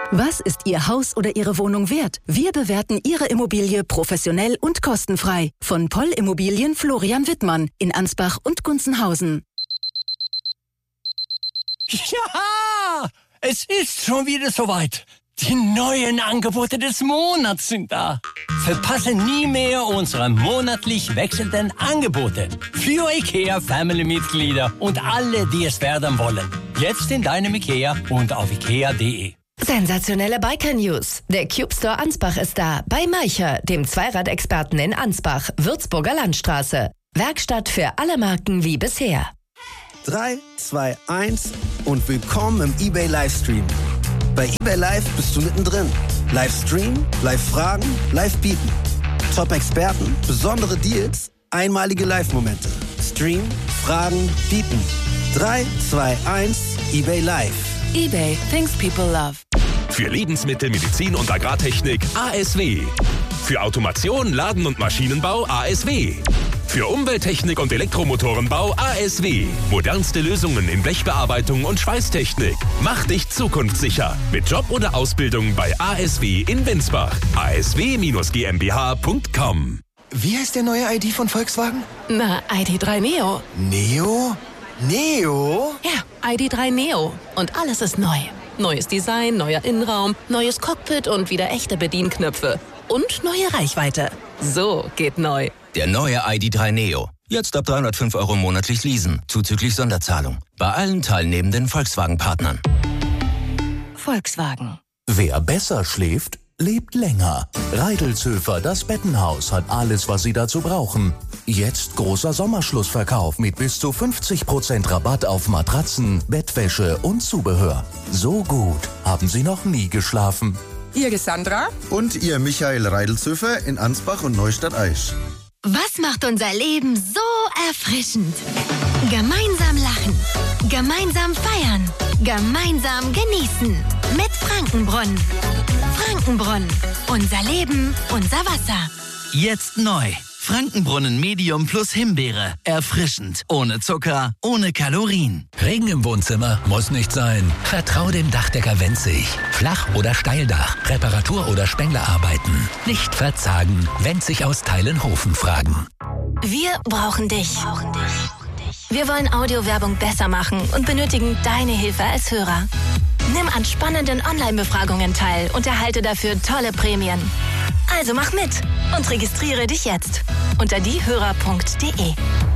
Was ist Ihr Haus oder Ihre Wohnung wert? Wir bewerten Ihre Immobilie professionell und kostenfrei. Von Poll Immobilien Florian Wittmann in Ansbach und Gunzenhausen. Ja, es ist schon wieder soweit. Die neuen Angebote des Monats sind da. Verpasse nie mehr unsere monatlich wechselnden Angebote. Für IKEA-Family-Mitglieder und alle, die es werden wollen. Jetzt in deinem IKEA und auf ikea.de. Sensationelle Biker-News. Der Cube Store Ansbach ist da. Bei Meicher, dem Zweiradexperten in Ansbach, Würzburger Landstraße. Werkstatt für alle Marken wie bisher. 3, 2, 1 und willkommen im eBay Livestream. Bei eBay Live bist du mittendrin. Livestream, Live-Fragen, Live-Bieten. Top-Experten, besondere Deals, einmalige Live-Momente. Stream, Fragen, Bieten. 3, 2, 1, eBay Live. eBay, things people love. Für Lebensmittel, Medizin und Agrartechnik ASW. Für Automation, Laden- und Maschinenbau ASW. Für Umwelttechnik und Elektromotorenbau ASW. Modernste Lösungen in Blechbearbeitung und Schweißtechnik. Mach dich zukunftssicher. Mit Job oder Ausbildung bei ASW in Winsbach. asw-gmbh.com. Wie heißt der neue ID von Volkswagen? Na, ID3 Neo. Neo? Neo? Ja, ID3 Neo. Und alles ist neu. Neues Design, neuer Innenraum, neues Cockpit und wieder echte Bedienknöpfe. Und neue Reichweite. So geht neu. Der neue ID3 Neo. Jetzt ab 305 € monatlich leasen, zuzüglich Sonderzahlung. Bei allen teilnehmenden Volkswagen-Partnern. Volkswagen. Wer besser schläft, lebt länger. Reidelzhöfer, das Bettenhaus, hat alles, was Sie dazu brauchen. Jetzt großer Sommerschlussverkauf mit bis zu 50% Rabatt auf Matratzen, Bettwäsche und Zubehör. So gut haben Sie noch nie geschlafen. Ihr Sandra? Und ihr Michael Reidelzhöfer in Ansbach und Neustadt-Aisch. Was macht unser Leben so erfrischend? Gemeinsam lachen, gemeinsam feiern, gemeinsam genießen. Mit Frankenbrunnen. Frankenbrunnen. Unser Leben, unser Wasser. Jetzt neu. Frankenbrunnen Medium plus Himbeere. Erfrischend. Ohne Zucker, ohne Kalorien. Regen im Wohnzimmer muss nicht sein. Vertrau dem Dachdecker Wenzig. Flach- oder Steildach, Reparatur- oder Spenglerarbeiten. Nicht verzagen. Wenzig aus Teilenhofen fragen. Wir brauchen dich. Wir wollen Audiowerbung besser machen und benötigen deine Hilfe als Hörer. Nimm an spannenden Online-Befragungen teil und erhalte dafür tolle Prämien. Also mach mit und registriere dich jetzt unter diehörer.de.